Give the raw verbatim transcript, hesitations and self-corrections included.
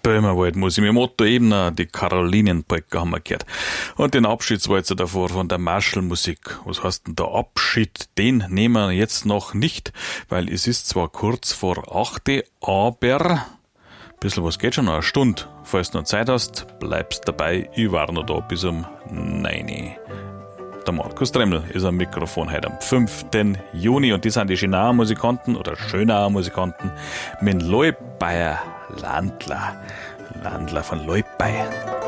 Böhmerwald-Musik. Mit dem Motto Ebner, die Karolinenpolka haben wir gehört. Und den Abschiedswalzer davor von der Marschallmusik. Was heißt denn der Abschied? Den nehmen wir jetzt noch nicht, weil es ist zwar kurz vor acht, aber ein bisschen was geht schon, noch eine Stunde. Falls du noch Zeit hast, bleibst dabei. Ich war noch da bis um neun. Der Markus Tremmel ist am Mikrofon heute am fünften Juni und die sind die Schönauer Musikanten oder Schönauer Musikanten mit Leubeier Landler. Landler von Leubeier.